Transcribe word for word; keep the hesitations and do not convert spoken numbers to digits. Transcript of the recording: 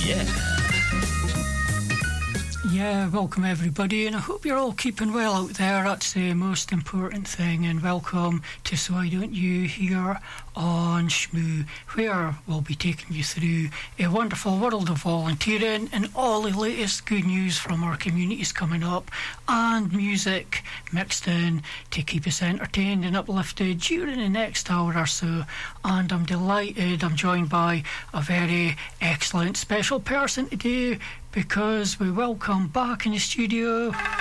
Yeah. Yeah, welcome everybody, and I hope you're all keeping well out there. That's the most important thing, and welcome to So Why Don't You here on Shmoo, where we'll be taking you through a wonderful world of volunteering and all the latest good news from our communities coming up, and music mixed in to keep us entertained and uplifted during the next hour or so. And I'm delighted I'm joined by a very excellent special person today, because we welcome back in the studio